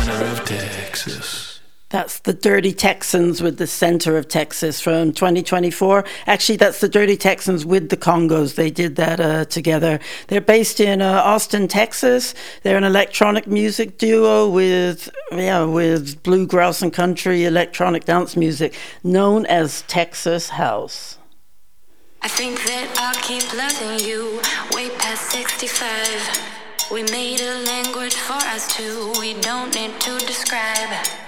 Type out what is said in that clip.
of Texas. That's the Dirty Texans with the Center of Texas from 2024. Actually, that's the Dirty Texans with the Congos. They did that together. They're based in Austin, Texas. They're an electronic music duo with bluegrass and country electronic dance music known as Texas House. I think that I'll keep loving you way past 65. We made a language for us two. We don't need to describe.